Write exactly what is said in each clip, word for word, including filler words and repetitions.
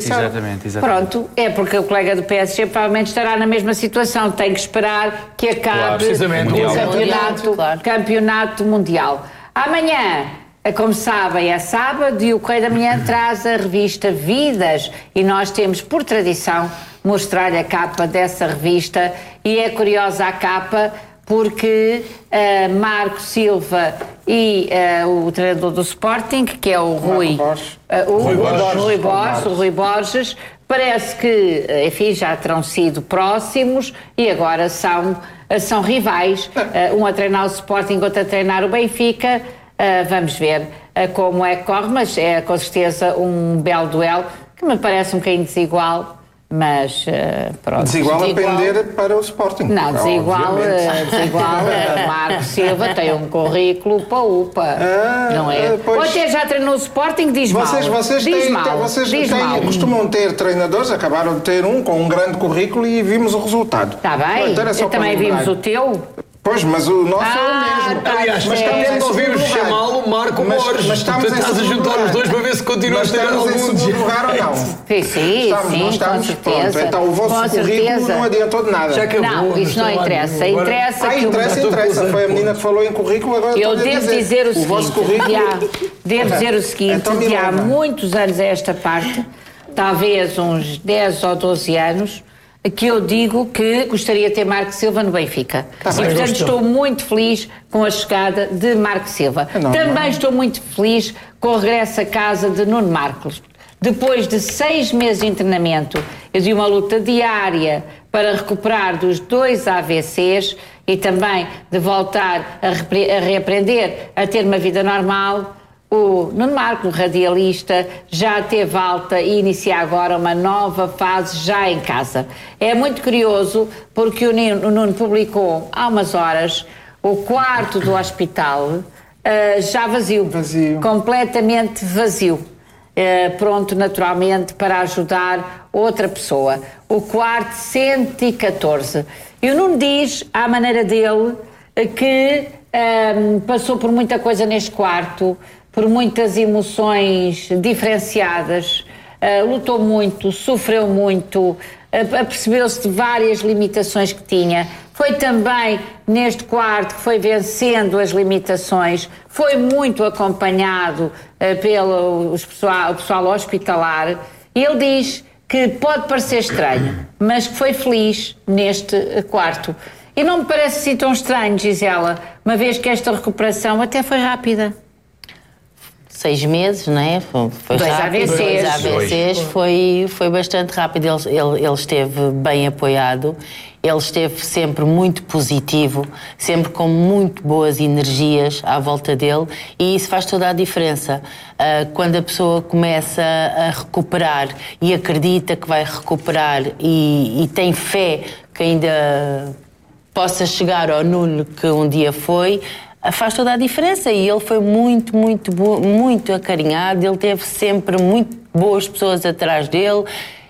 deixaram. Exatamente, exatamente. Pronto, é porque o colega do P S G provavelmente estará na mesma situação. Tem que esperar que acabe claro, o mundial. campeonato, Claro. campeonato mundial. Amanhã, como sabem, é sábado e o Correio da Manhã traz a revista Vidas e nós temos, por tradição, mostrar-lhe a capa dessa revista e é curiosa a capa porque uh, Marco Silva e uh, o treinador do Sporting, que é o Rui, uh, o Rui Borges, Rui Borges, o Rui Borges, parece que, enfim, já terão sido próximos e agora são, são rivais, uh, um a treinar o Sporting, outro a treinar o Benfica. Uh, vamos ver uh, como é que corre, mas é com certeza um belo duelo que me parece um bocadinho desigual. Mas uh, pronto. Desigual a pender para o Sporting. Não, desigual, uh, desigual uh, Marco Silva tem um currículo upa-upa, ah, não é? Pois, ou até já treinou o Sporting, diz vocês, mal. Vocês, diz têm, mal, vocês diz têm, mal. costumam ter treinadores, acabaram de ter um com um grande currículo e vimos o resultado. Está bem, então, eu também vimos o teu. Pois, mas o nosso ah, é o mesmo. Tá, Aliás, mas estamos estamos a ouvir chamá-lo Marco mas, Borges. Mas estamos Portanto, estás a juntar os dois para ver se continuas a ter algum em segundo lugar ou não? Sim, sim, estamos, sim, não estamos, com certeza. Pronto, então o vosso com currículo certeza. não adiantou de nada. Já acabou, não, isso não interessa. Agora... Interessa ah, que interessa, o... interessa. Foi a menina que falou em currículo, agora eu estou devo a dizer, dizer o, o seguinte, vosso currículo... há, devo dizer o seguinte, então, de há leva. muitos anos a esta parte, talvez uns dez ou doze anos, que eu digo que gostaria de ter Marco Silva no Benfica. Tá e, bem, portanto, gostou. estou muito feliz com a chegada de Marco Silva. É não, Também não. estou muito feliz com o regresso a casa de Nuno Marcos. Depois de seis meses de treinamento e de uma luta diária para recuperar dos dois A V Cs e também de voltar a, repre- a reaprender a ter uma vida normal, o Nuno Marco, o radialista, já teve alta e inicia agora uma nova fase já em casa. É muito curioso porque o Nuno, o Nuno publicou há umas horas o quarto do hospital uh, já vazio, Vazio. completamente vazio, uh, pronto naturalmente para ajudar outra pessoa. O quarto cento e catorze. E o Nuno diz, à maneira dele, que um, passou por muita coisa neste quarto, por muitas emoções diferenciadas, uh, lutou muito, sofreu muito, uh, apercebeu-se de várias limitações que tinha. Foi também neste quarto que foi vencendo as limitações, foi muito acompanhado uh, pelo os pessoal, o pessoal hospitalar, e ele diz que pode parecer estranho, mas que foi feliz neste uh, quarto. E não me parece assim tão estranho, Gisela, uma vez que esta recuperação até foi rápida. Seis meses, não é? Foi, foi dois rápido, A V Cs. Dois A V Cs, foi, foi bastante rápido. Ele, ele, ele esteve bem apoiado, ele esteve sempre muito positivo, sempre com muito boas energias à volta dele e isso faz toda a diferença. Uh, quando a pessoa começa a recuperar e acredita que vai recuperar e, e tem fé que ainda possa chegar ao Nuno que um dia foi, faz toda a diferença e ele foi muito, muito, muito acarinhado, ele teve sempre muito boas pessoas atrás dele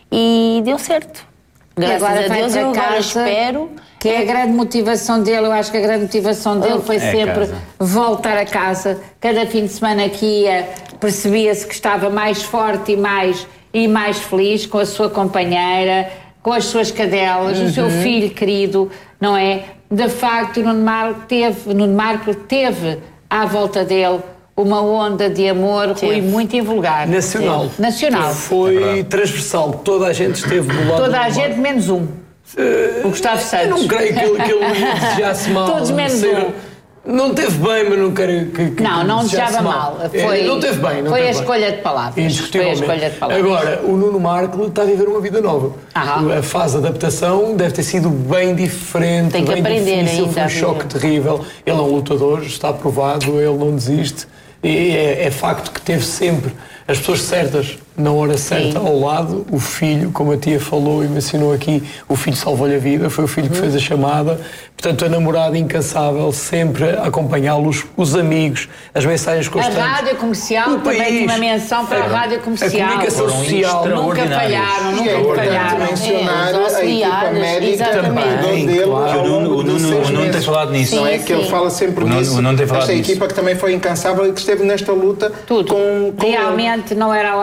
e deu certo. Graças a Deus eu agora espero... Que é a grande motivação dele, eu acho que a grande motivação dele foi é sempre casa. voltar a casa. Cada fim de semana que ia, percebia-se que estava mais forte e mais, e mais feliz com a sua companheira, com as suas cadelas, uhum. o seu filho querido, não é? De facto, o Nuno Marco teve, Nuno Marco teve à volta dele uma onda de amor Rui, muito invulgar. Nacional. Teve. Nacional. Foi é transversal. Toda a gente esteve do lado Toda do a gente, Marco. menos um. Uh, o Gustavo Santos. Eu não creio que ele, que ele desejasse mal. Todos menos ser, um. Não teve bem, mas não quero que, que Não, não desejava mal. Foi, é, não teve bem. Não foi teve a escolha bem. de palavras. Indiscutivelmente. Foi a escolha de palavras. Agora, o Nuno Marco está a viver uma vida nova. Aham. A fase de adaptação deve ter sido bem diferente. Tem que bem aprender difícil, ainda foi um a choque viver. terrível. Ele é um lutador, está aprovado, ele não desiste. E é, é facto que teve sempre as pessoas certas na hora certa Sim. ao lado. O filho, como a tia falou e mencionou aqui, o filho salvou-lhe a vida, foi o filho que fez a chamada. Portanto, a namorada incansável, sempre a acompanhá-lo, os, os amigos, as mensagens constantes. A rádio comercial o também país, tem uma menção para a, a rádio comercial. A comunicação Foram social. Nunca falharam, nunca E é importante falharam. mencionar É, os a equipa auxiliares, médica exatamente. dele Claro. ao Que o Nuno- longo o dos Nuno- seis o Nuno tem meses. falado nisso. Não é Sim, que ele sim. fala sempre O Nuno- nisso. o Nuno tem falado Esta nisso. equipa que também foi incansável e que esteve nesta luta Tudo. com, com Realmente não era a hora dele,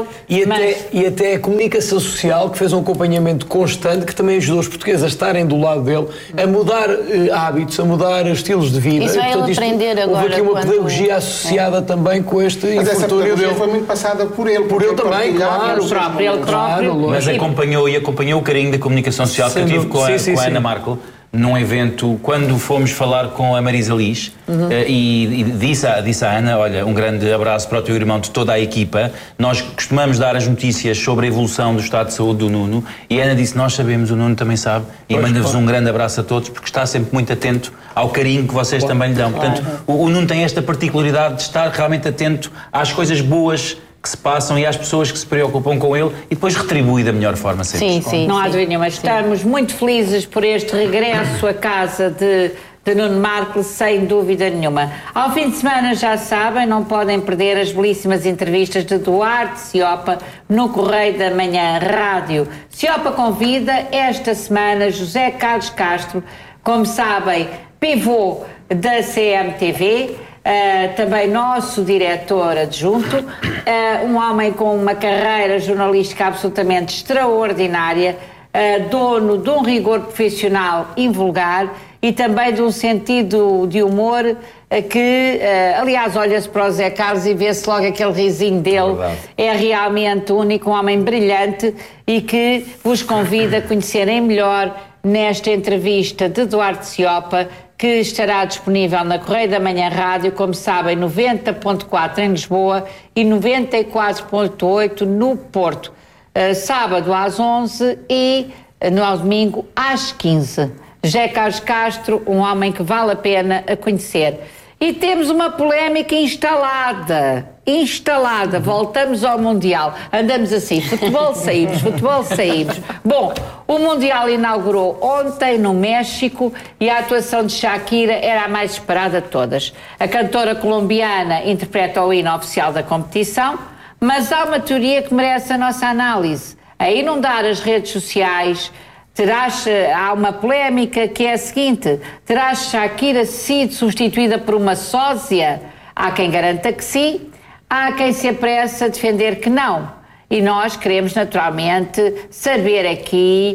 dele. E, mas... até, e até a comunicação social, que fez um acompanhamento constante, que também ajudou os portugueses a estarem do lado dele, a mudar uh, hábitos, a mudar estilos de vida. Isso é ele aprender agora. Houve aqui uma quando... pedagogia associada é. também com este Mas infortúnio dele. foi muito passada por ele. Por ele também, claro. Ele próprio, ele próprio. Claro, mas acompanhou e acompanhou o carinho da comunicação social que eu tive com a, sim, sim, com a Ana Markel num evento, quando fomos falar com a Marisa Liz, uhum. uh, e, e disse, a, disse à Ana, olha, um grande abraço para o teu irmão, de toda a equipa. Nós costumamos dar as notícias sobre a evolução do estado de saúde do Nuno, e a Ana disse, nós sabemos, o Nuno também sabe, e manda-vos um grande abraço a todos, porque está sempre muito atento ao carinho que vocês Bom, também lhe dão. Portanto, o, o Nuno tem esta particularidade de estar realmente atento às coisas boas que se passam e às pessoas que se preocupam com ele, e depois retribui da melhor forma sempre. Sim, sim. Não há dúvida nenhuma. Estamos muito felizes por este regresso à casa de, de Nuno Markel, sem dúvida nenhuma. Ao fim de semana, já sabem, não podem perder as belíssimas entrevistas de Duarte Ciopa no Correio da Manhã Rádio. Ciopa convida esta semana José Carlos Castro, como sabem, pivô da C M T V, Uh, também nosso diretor adjunto, uh, um homem com uma carreira jornalística absolutamente extraordinária, uh, dono de um rigor profissional invulgar e também de um sentido de humor uh, que, uh, aliás, olha-se para o Zé Carlos e vê-se logo aquele risinho dele. É, é realmente único, um homem brilhante, e que vos convido a conhecerem melhor nesta entrevista de Duarte Ciopa, que estará disponível na Correio da Manhã Rádio, como sabem, noventa ponto quatro em Lisboa e noventa e quatro ponto oito no Porto. Uh, sábado às onze e uh, no domingo às quinze. José Carlos Castro, um homem que vale a pena a conhecer. E temos uma polémica instalada, instalada, voltamos ao Mundial, andamos assim, futebol saímos, futebol saímos. Bom, o Mundial inaugurou ontem no México e a atuação de Shakira era a mais esperada de todas. A cantora colombiana interpreta o hino oficial da competição, mas há uma teoria que merece a nossa análise. A inundar as redes sociais, terás, há uma polémica que é a seguinte: terá Shakira sido substituída por uma sósia? Há quem garanta que sim, há quem se apresse a defender que não. E nós queremos naturalmente saber aqui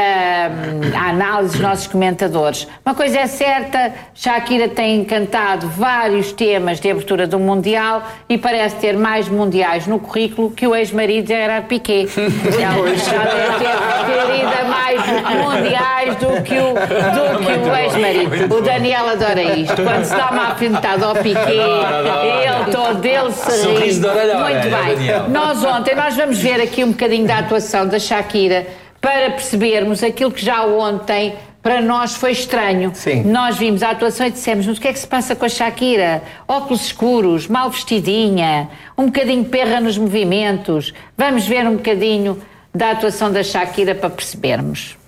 uh, a análise dos nossos comentadores. Uma coisa é certa, Shakira tem cantado vários temas de abertura do Mundial e parece ter mais mundiais no currículo que o ex-marido Gerard Piqué. Ele já deve ter, ter ido a mais mundiais do que o, do que o ex-marido. O Daniel adora isto. Quando se dá uma apresentada ao Piqué, ele todo ele se ri. Muito bem. Nós ontem, nós vamos ver aqui um bocadinho da atuação da Shakira para percebermos aquilo que já ontem para nós foi estranho. Sim. Nós vimos a atuação e dissemos, mas o que é que se passa com a Shakira? Óculos escuros, mal vestidinha, um bocadinho perra nos movimentos. Vamos ver um bocadinho da atuação da Shakira para percebermos.